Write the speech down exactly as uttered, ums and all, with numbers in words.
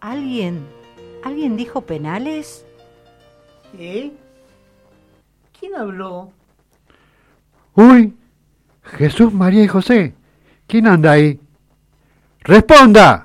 ¿Alguien? ¿Alguien dijo penales? ¿Eh? ¿Quién habló? Uy, Jesús, María y José. ¿Quién anda ahí? ¡Responda!